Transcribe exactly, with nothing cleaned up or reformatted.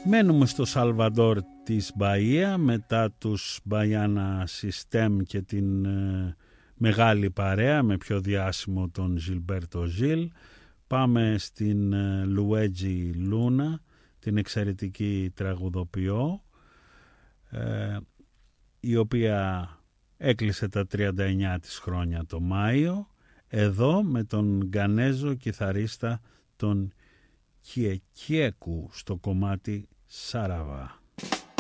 Μένουμε στο Σαλβαντόρ της Μπαΐα μετά τους Μπαϊάνα Συστέμ και την ε, μεγάλη παρέα με πιο διάσημο τον Ζιλμπέρτο Ζιλ. Πάμε στην ε, Λουέτζι Λούνα, την εξαιρετική τραγουδοποιό, ε, η οποία έκλεισε τα τριάντα εννιά της χρόνια το Μάιο, εδώ με τον Γκανέζο κιθαρίστα τον Κιεκιέκου στο κομμάτι Σάραβα.